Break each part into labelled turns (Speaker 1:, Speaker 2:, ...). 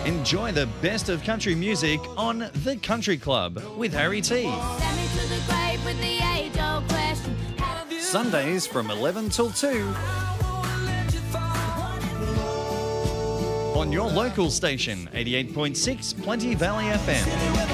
Speaker 1: Enjoy the best of country music on The Country Club with Harry T. Sundays from 11 till 2 on your local station, 88.6 Plenty Valley FM.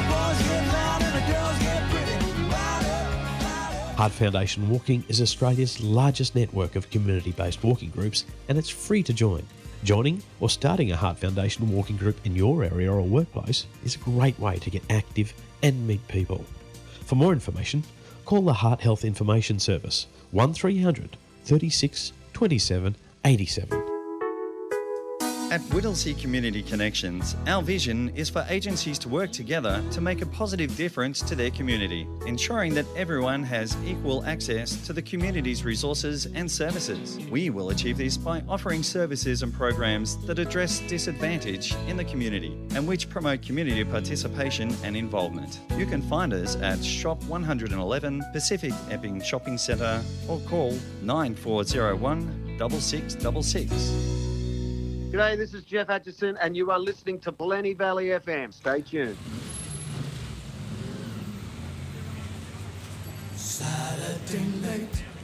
Speaker 2: Heart Foundation Walking is Australia's largest network of community-based walking groups, and it's free to join. Joining or starting a Heart Foundation walking group in your area or workplace is a great way to get active and meet people. For more information, call the Heart Health Information Service 1300 36 27 87.
Speaker 1: At Whittlesea Community Connections, our vision is for agencies to work together to make a positive difference to their community, ensuring that everyone has equal access to the community's resources and services. We will achieve this by offering services and programs that address disadvantage in the community and which promote community participation and involvement. You can find us at Shop 111 Pacific Epping Shopping Centre or call 9401 6666.
Speaker 3: G'day, this is Jeff Atchison, and you are listening to Plenty Valley FM. Stay tuned.
Speaker 4: Saturday night.